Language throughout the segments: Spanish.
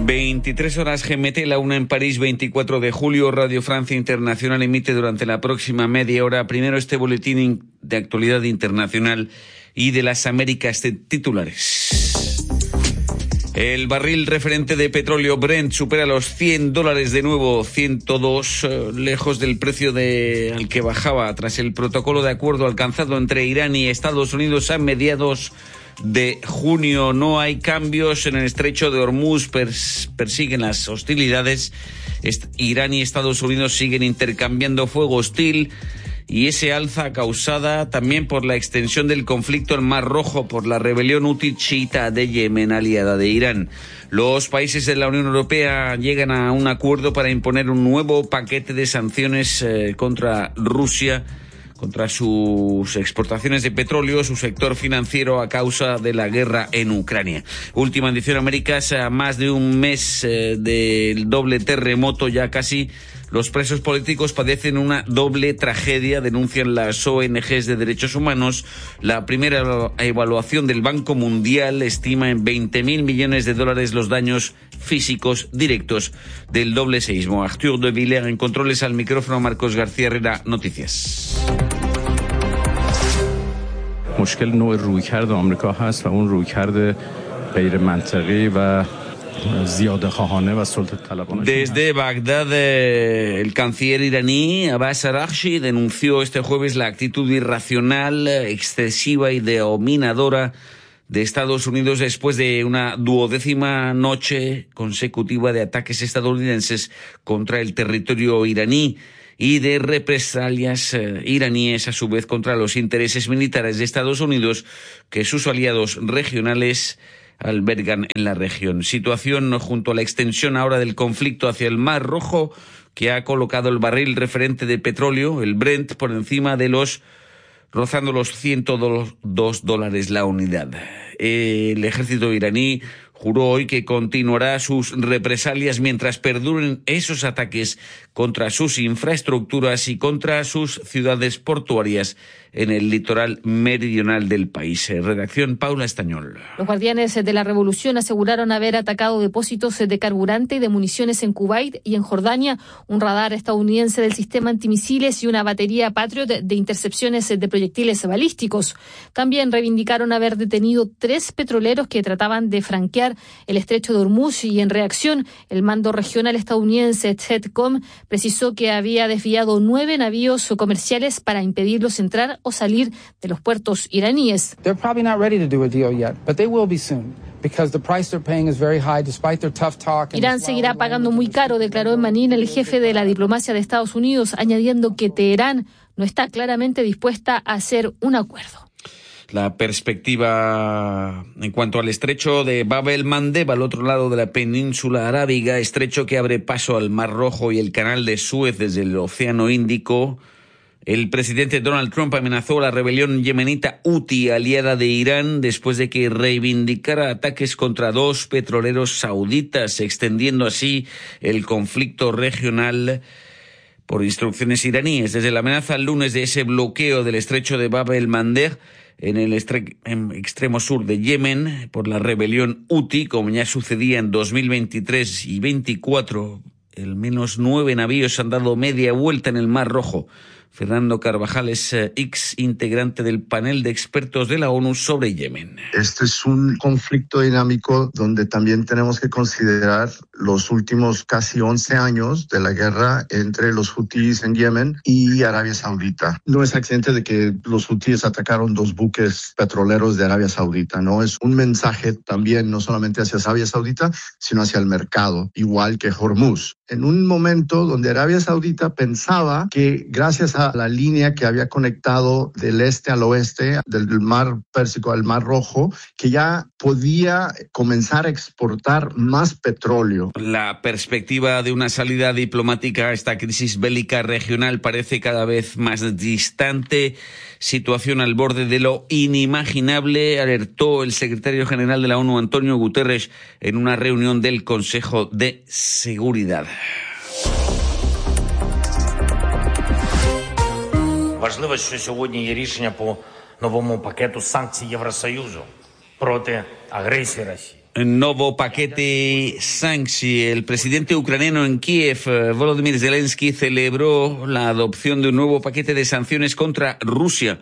23 horas GMT, la 1 en París, 24 de julio. Radio Francia Internacional emite durante la próxima media hora primero este boletín de actualidad internacional y de las Américas titulares. El barril referente de petróleo Brent supera los $100 de nuevo, 102, lejos del precio al que bajaba tras el protocolo de acuerdo alcanzado entre Irán y Estados Unidos a mediados de junio. No hay cambios en el estrecho de Hormuz, persiguen las hostilidades. Irán y Estados Unidos siguen intercambiando fuego hostil y ese alza causada también por la extensión del conflicto en Mar Rojo por la rebelión hutí chiita de Yemen, aliada de Irán. Los países de la Unión Europea llegan a un acuerdo para imponer un nuevo paquete de sanciones contra Rusia, contra sus exportaciones de petróleo, su sector financiero a causa de la guerra en Ucrania. Última edición Américas, a más de un mes del doble terremoto, ya casi los presos políticos padecen una doble tragedia, denuncian las ONGs de derechos humanos. La primera evaluación del Banco Mundial estima en $20.000 millones los daños físicos directos del doble seísmo. Arthur de Villers en controles, al micrófono Marcos García Herrera, Noticias. مشکل نوع رویکرد آمریکا هست و اون رویکرد غیر منطقی و زیاده خواهانه و سلطه طلبانه. Desde Bagdad, el canciller iraní Abbas Araghchi denunció este jueves la actitud irracional, excesiva y dominadora de Estados Unidos después de una 12ª noche consecutiva de ataques estadounidenses contra el territorio iraní y de represalias iraníes a su vez contra los intereses militares de Estados Unidos que sus aliados regionales albergan en la región. Situación junto a la extensión ahora del conflicto hacia el Mar Rojo, que ha colocado el barril referente de petróleo, el Brent, por encima de rozando los $102 la unidad. El ejército iraní juró hoy que continuará sus represalias mientras perduren esos ataques contra sus infraestructuras y contra sus ciudades portuarias en el litoral meridional del país. Redacción Paula Estañol. Los guardianes de la revolución aseguraron haber atacado depósitos de carburante y de municiones en Kuwait y en Jordania, un radar estadounidense del sistema antimisiles y una batería Patriot de intercepciones de proyectiles balísticos. También reivindicaron haber detenido 3 petroleros que trataban de franquear el estrecho de Hormuz y en reacción el mando regional estadounidense CENTCOM precisó que había desviado 9 navíos comerciales para impedirlos entrar o salir de los puertos iraníes. Irán seguirá pagando muy caro, declaró en Manín el jefe de la diplomacia de Estados Unidos, añadiendo que Teherán no está claramente dispuesta a hacer un acuerdo. La perspectiva en cuanto al estrecho de Bab el-Mandeb, al otro lado de la península arábiga, estrecho que abre paso al Mar Rojo y el canal de Suez desde el Océano Índico. El presidente Donald Trump amenazó a la rebelión yemenita Houthi, aliada de Irán, después de que reivindicara ataques contra 2 petroleros sauditas, extendiendo así el conflicto regional por instrucciones iraníes. Desde la amenaza el lunes de ese bloqueo del estrecho de Bab el-Mandeb, en el extremo sur de Yemen, por la rebelión Houthi, como ya sucedía en 2023 y 2024, al menos 9 navíos han dado media vuelta en el Mar Rojo. Fernando Carvajal es ex integrante del panel de expertos de la ONU sobre Yemen. Este es un conflicto dinámico donde también tenemos que considerar los últimos casi 11 años de la guerra entre los hutíes en Yemen y Arabia Saudita. No es accidente de que los hutíes atacaron 2 buques petroleros de Arabia Saudita, ¿no? Es un mensaje también no solamente hacia Arabia Saudita, sino hacia el mercado, igual que Hormuz. En un momento donde Arabia Saudita pensaba que gracias a la línea que había conectado del este al oeste, del mar Pérsico al Mar Rojo, que ya podía comenzar a exportar más petróleo. La perspectiva de una salida diplomática a esta crisis bélica regional parece cada vez más distante. Situación al borde de lo inimaginable, alertó el secretario general de la ONU, Antonio Guterres, en una reunión del Consejo de Seguridad. Важливо, що сьогодні є рішення по новому пакету санкцій Євросоюзу проти агресії Росії. Nuevo paquete sanctions. El presidente ucraniano en Kiev, Volodymyr Zelensky, celebró la adopción de un nuevo paquete de sanciones contra Rusia,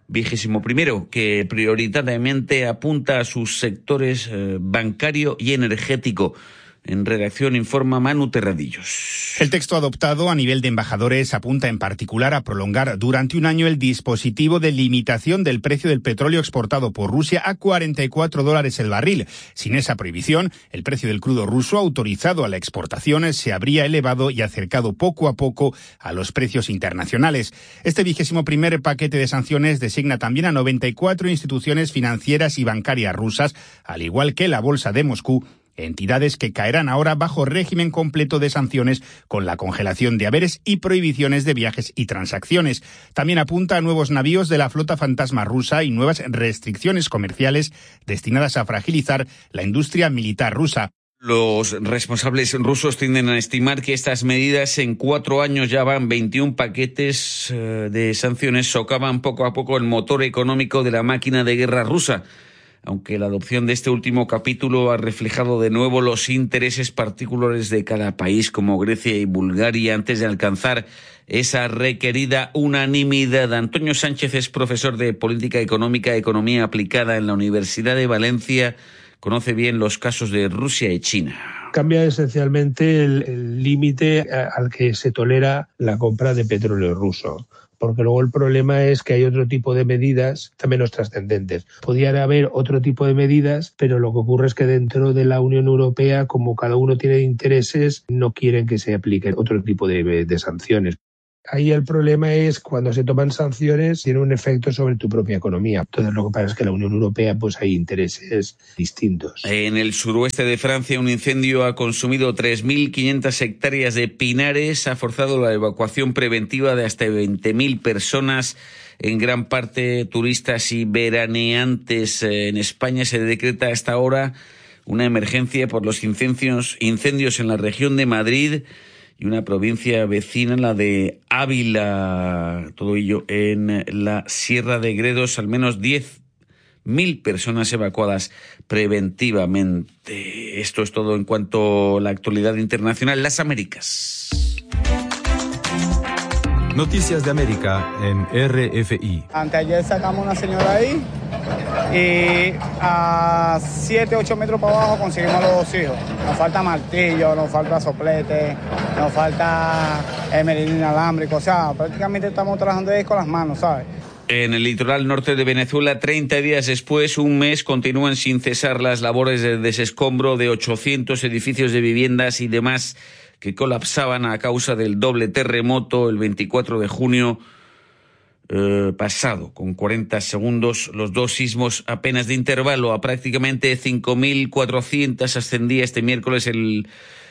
21º, que prioritariamente apunta a sus sectores bancario y energético. En redacción informa Manu Terradillos. El texto adoptado a nivel de embajadores apunta en particular a prolongar durante un año el dispositivo de limitación del precio del petróleo exportado por Rusia a $44 el barril. Sin esa prohibición, el precio del crudo ruso autorizado a la exportación se habría elevado y acercado poco a poco a los precios internacionales. Este 21º paquete de sanciones designa también a 94 instituciones financieras y bancarias rusas, al igual que la Bolsa de Moscú, entidades que caerán ahora bajo régimen completo de sanciones con la congelación de haberes y prohibiciones de viajes y transacciones. También apunta a nuevos navíos de la flota fantasma rusa y nuevas restricciones comerciales destinadas a fragilizar la industria militar rusa. Los responsables rusos tienden a estimar que estas medidas en 4 años ya van 21 paquetes de sanciones, socavan poco a poco el motor económico de la máquina de guerra rusa. Aunque la adopción de este último capítulo ha reflejado de nuevo los intereses particulares de cada país, como Grecia y Bulgaria, antes de alcanzar esa requerida unanimidad. Antonio Sánchez es profesor de Política Económica y Economía Aplicada en la Universidad de Valencia. Conoce bien los casos de Rusia y China. Cambia esencialmente el límite al que se tolera la compra de petróleo ruso. Porque luego el problema es que hay otro tipo de medidas menos trascendentes. Podría haber otro tipo de medidas, pero lo que ocurre es que dentro de la Unión Europea, como cada uno tiene intereses, no quieren que se apliquen otro tipo de sanciones. Ahí el problema es cuando se toman sanciones tiene un efecto sobre tu propia economía. Entonces lo que pasa es que en la Unión Europea pues hay intereses distintos. En el suroeste de Francia un incendio ha consumido 3.500 hectáreas de pinares, ha forzado la evacuación preventiva de hasta 20.000 personas, en gran parte turistas y veraneantes. En España se decreta hasta ahora una emergencia por los incendios en la región de Madrid y una provincia vecina, la de Ávila, todo ello en la Sierra de Gredos, al menos 10.000 personas evacuadas preventivamente. Esto es todo en cuanto a la actualidad internacional. Las Américas. Noticias de América en RFI. Anteayer sacamos una señora ahí y a 7-8 metros para abajo conseguimos los 2 hijos. Nos falta martillo, nos falta soplete, nos falta merilín inalámbrico. O sea, prácticamente estamos trabajando ahí con las manos, ¿sabes? En el litoral norte de Venezuela, 30 días después, un mes, continúan sin cesar las labores de desescombro de 800 edificios de viviendas y demás que colapsaban a causa del doble terremoto el 24 de junio pasado, con 40 segundos, los 2 sismos apenas de intervalo. A prácticamente 5.400 ascendía este miércoles el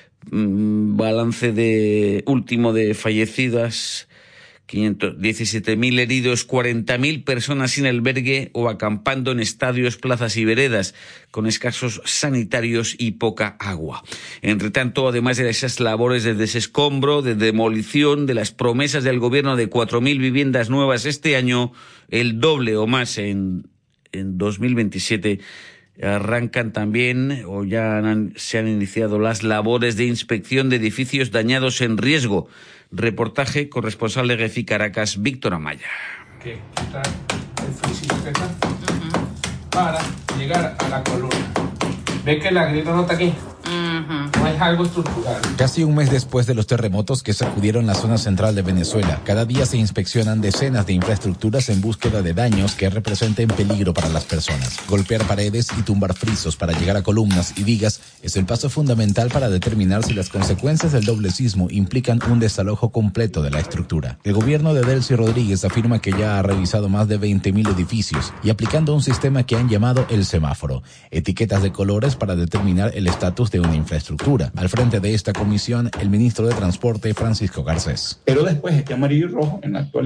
balance último de fallecidas, 17.000 heridos, 40.000 personas sin albergue o acampando en estadios, plazas y veredas, con escasos sanitarios y poca agua. Entre tanto, además de esas labores de desescombro, de demolición, de las promesas del gobierno de 4.000 viviendas nuevas este año, el doble o más en 2027, arrancan también o ya se han iniciado las labores de inspección de edificios dañados en riesgo. Reportaje corresponsal de GEFI Caracas, Víctor Amaya. Que quitar el frisito que está para llegar a la columna. ¿Ves que la grieta no está aquí? No es algo estructural. Casi un mes después de los terremotos que sacudieron la zona central de Venezuela, cada día se inspeccionan decenas de infraestructuras en búsqueda de daños que representen peligro para las personas. Golpear paredes y tumbar frisos para llegar a columnas y vigas es el paso fundamental para determinar si las consecuencias del doble sismo implican un desalojo completo de la estructura. El gobierno de Delcy Rodríguez afirma que ya ha revisado más de 20.000 edificios y aplicando un sistema que han llamado el semáforo, etiquetas de colores para determinar el estatus de una infraestructura. Al frente de esta comisión, el ministro de Transporte, Francisco Garcés. Pero después este amarillo y rojo, en la actualidad,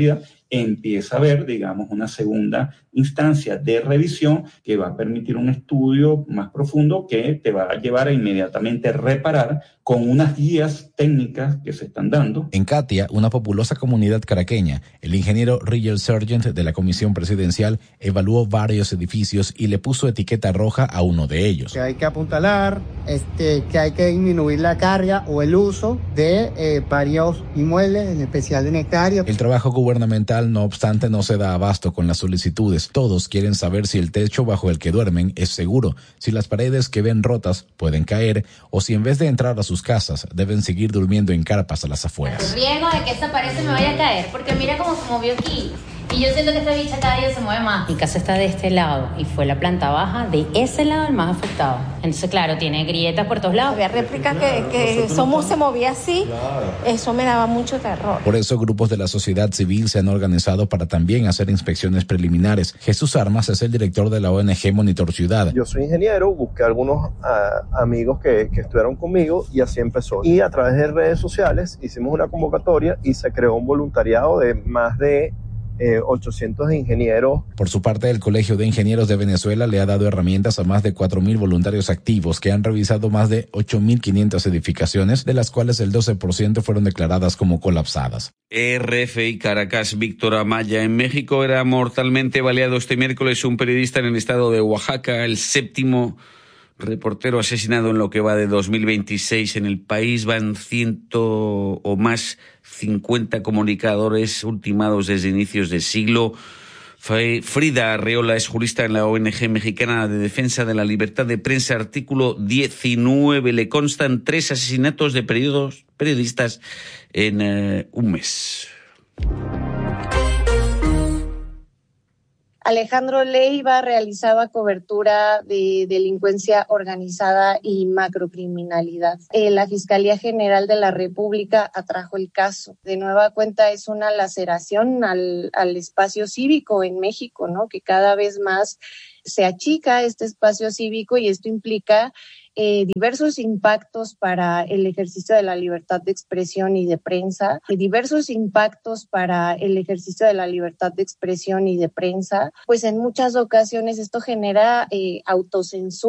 empieza a haber, digamos, una segunda instancia de revisión que va a permitir un estudio más profundo que te va a llevar a inmediatamente reparar con unas guías técnicas que se están dando. En Catia, una populosa comunidad caraqueña, el ingeniero Rigel Sargent de la Comisión Presidencial evaluó varios edificios y le puso etiqueta roja a uno de ellos. Que hay que apuntalar, que hay que disminuir la carga o el uso de varios inmuebles, en especial de nectarios. El trabajo gubernamental, no obstante, no se da abasto con las solicitudes. Todos quieren saber si el techo bajo el que duermen es seguro, si las paredes que ven rotas pueden caer o si en vez de entrar a sus casas deben seguir durmiendo en carpas a las afueras. Riesgo de que esta pared se me vaya a caer, porque mira cómo se movió aquí. Y yo siento que esta bicha cada día se mueve más. Mi casa está de este lado y fue la planta baja de ese lado el más afectado. Entonces, claro, tiene grietas por todos lados. Había réplicas que Somos se movía así, eso me daba mucho terror. Por eso grupos de la sociedad civil se han organizado para también hacer inspecciones preliminares. Jesús Armas es el director de la ONG Monitor Ciudad. Yo soy ingeniero, busqué algunos amigos que estuvieron conmigo y así empezó. Y a través de redes sociales hicimos una convocatoria y se creó un voluntariado de más de 800 ingenieros. Por su parte, el Colegio de Ingenieros de Venezuela le ha dado herramientas a más de 4.000 voluntarios activos que han revisado más de 8.500 edificaciones, de las cuales el 12% fueron declaradas como colapsadas. RFI Caracas, Víctor Amaya. En México era mortalmente baleado este miércoles un periodista en el estado de Oaxaca, el séptimo reportero asesinado en lo que va de 2026 en el país. Van 100 o más 50 comunicadores ultimados desde inicios de siglo. Frida Arreola es jurista en la ONG mexicana de defensa de la libertad de prensa, artículo 19. Le constan 3 asesinatos de periodistas en un mes. Alejandro Leiva realizaba cobertura de delincuencia organizada y macrocriminalidad. La Fiscalía General de la República atrajo el caso. De nueva cuenta es una laceración al espacio cívico en México, ¿no? Que cada vez más se achica este espacio cívico y esto implica diversos impactos para el ejercicio de la libertad de expresión y de prensa, pues en muchas ocasiones esto genera autocensura.